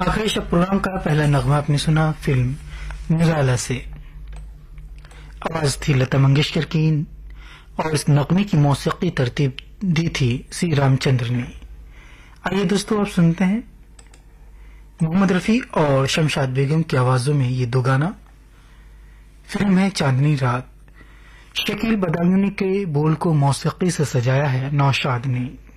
आखिरी शब प्रोग्राम का पहला नगमा आपने सुना फिल्म निराला से। आवाज थी लता मंगेशकर की और इस नगमे की मौसीकी तरतीब दी थी सी रामचंद्र ने। आइए दोस्तों, आप सुनते हैं मोहम्मद रफी और शमशाद बेगम की आवाजों में ये दो गाना। फिल्म है चांदनी रात। शकील बदायूनी के बोल को मौसीकी से सजाया है नौशाद ने।